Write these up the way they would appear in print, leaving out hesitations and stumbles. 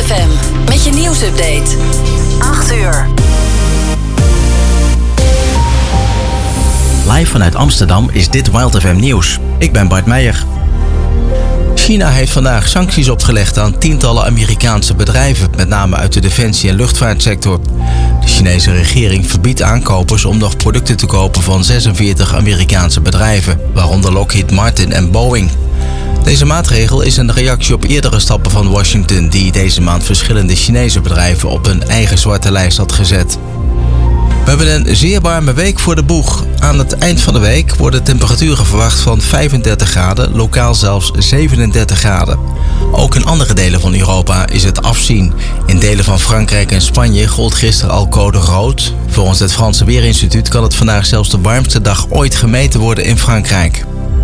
FM met je nieuwsupdate. 8 uur. Live vanuit Amsterdam is dit Wild FM Nieuws. Ik ben Bart Meijer. China heeft vandaag sancties opgelegd aan tientallen Amerikaanse bedrijven, met name uit de defensie- en luchtvaartsector. De Chinese regering verbiedt aankopers om nog producten te kopen van 46 Amerikaanse bedrijven, waaronder Lockheed Martin en Boeing. Deze maatregel is een reactie op eerdere stappen van Washington, die deze maand verschillende Chinese bedrijven op hun eigen zwarte lijst had gezet. We hebben een zeer warme week voor de boeg. Aan het eind van de week worden temperaturen verwacht van 35 graden, lokaal zelfs 37 graden. Ook in andere delen van Europa is het afzien. In delen van Frankrijk en Spanje gold gisteren al code rood. Volgens het Franse Weerinstituut kan het vandaag zelfs de warmste dag ooit gemeten worden in Frankrijk.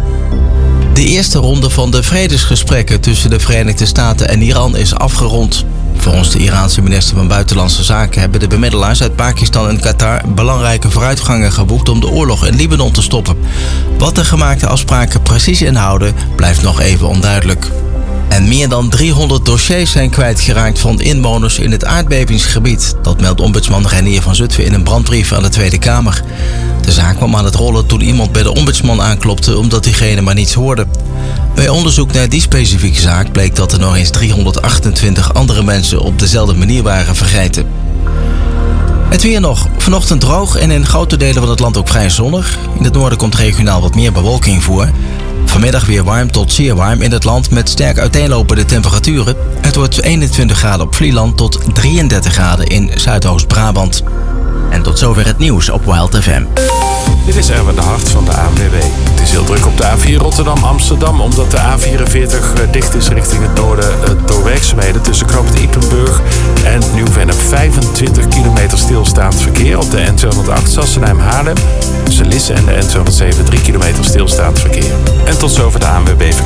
De eerste ronde van de vredesgesprekken tussen de Verenigde Staten en Iran is afgerond. Volgens de Iraanse minister van Buitenlandse Zaken hebben de bemiddelaars uit Pakistan en Qatar belangrijke vooruitgangen geboekt om de oorlog in Libanon te stoppen. Wat de gemaakte afspraken precies inhouden, blijft nog even onduidelijk. En meer dan 300 dossiers zijn kwijtgeraakt van inwoners in het aardbevingsgebied. Dat meldt ombudsman Reinier van Zutphen in een brandbrief aan de Tweede Kamer. De zaak kwam aan het rollen toen iemand bij de ombudsman aanklopte omdat diegene maar niets hoorde. Bij onderzoek naar die specifieke zaak bleek dat er nog eens 328 andere mensen op dezelfde manier waren vergeten. Het weer nog. Vanochtend droog en in grote delen van het land ook vrij zonnig. In het noorden komt regionaal wat meer bewolking voor. Vanmiddag weer warm tot zeer warm in het land met sterk uiteenlopende temperaturen. Het wordt 21 graden op Vlieland tot 33 graden in Zuidoost-Brabant. En tot zover het nieuws op Wild FM. Dit is Erwin de Hart van de ANWB. Het is heel druk op de A4 Rotterdam-Amsterdam, omdat de A44 dicht is richting het noorden door werkzaamheden tussen knooppunt Ypenburg en Nieuw-Vennep. 25 kilometer stilstaand verkeer op de N208 Sassenheim-Haarlem. Tussen Lisse en de N207 3 kilometer stilstaand verkeer. En tot zover de ANWB.